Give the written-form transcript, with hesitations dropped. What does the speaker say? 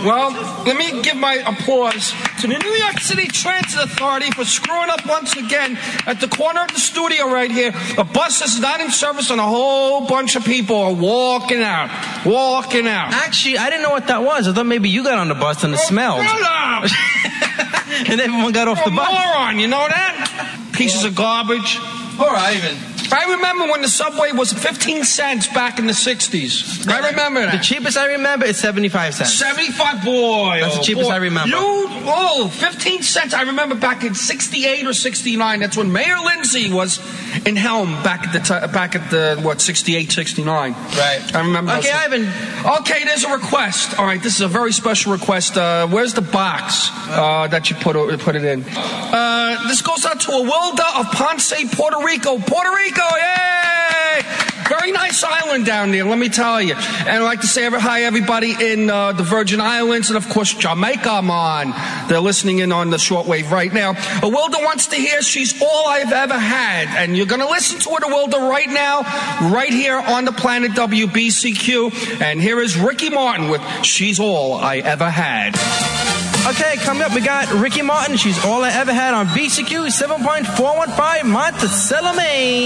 Well, let me give my applause to the New York City Transit Authority for screwing up once again at the corner of the studio right here. A bus is not in service and a whole bunch of people are walking out. Actually, I didn't know what that was. I thought maybe you got on the bus and it smelled. And everyone got off the bus. Moron, you know that? Pieces of garbage. Poor Ivan. I remember when the subway was 15 cents back in the 60s. I remember that. The cheapest I remember is 75 cents. 75, boy. That's the cheapest I remember. 15 cents. I remember back in 68 or 69. That's when Mayor Lindsay was in helm back at the 68, 69. Right. I remember. Okay, Ivan. Okay, there's a request. All right, this is a very special request. Where's the box that you put it in? This goes out to a Wilda of Ponce, Puerto Rico. Puerto Rico, yay! Very nice island down there, let me tell you. And I'd like to say hi, everybody in the Virgin Islands and, of course, Jamaica, man. They're listening in on the shortwave right now. Awilda wants to hear She's All I've Ever Had. And you're going to listen to it, Awilda, right now, right here on the planet WBCQ. And here is Ricky Martin with She's All I Ever Had. Okay, coming up, we got Ricky Martin. She's All I Ever Had on BCQ 7.415 Monticello, Maine.